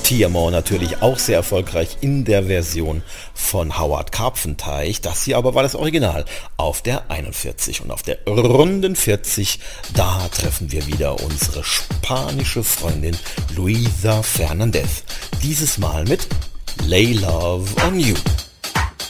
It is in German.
Tiamore natürlich auch sehr erfolgreich in der Version von Howard Karpfenteich. Das hier aber war das Original auf der 41. Und auf der runden 40, da treffen wir wieder unsere spanische Freundin Luisa Fernandez. Dieses Mal mit Lay Love on You.